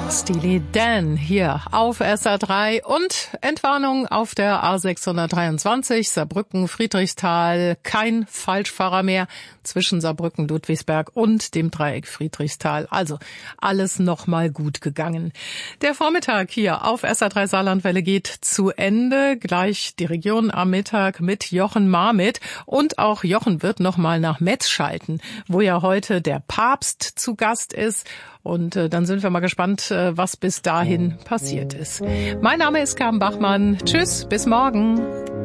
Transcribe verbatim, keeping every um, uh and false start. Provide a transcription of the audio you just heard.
Steely Dan hier auf S R drei und Entwarnung auf der A sechshundertdreiundzwanzig Saarbrücken-Friedrichsthal. Kein Falschfahrer mehr zwischen Saarbrücken-Ludwigsberg und dem Dreieck Friedrichsthal. Also alles nochmal gut gegangen. Der Vormittag hier auf S R drei Saarlandwelle geht zu Ende. Gleich die Region am Mittag mit Jochen Marmit. Und auch Jochen wird nochmal nach Metz schalten, wo ja heute der Papst zu Gast ist. Und äh, dann sind wir mal gespannt, äh, was bis dahin passiert ist. Mein Name ist Carmen Bachmann. Tschüss, bis morgen.